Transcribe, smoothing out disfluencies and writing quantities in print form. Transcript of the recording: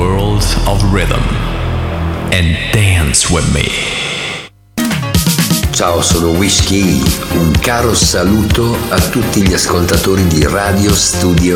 world of rhythm and dance with me. Ciao, sono Whisky. Un caro saluto a tutti gli ascoltatori di Radio Studio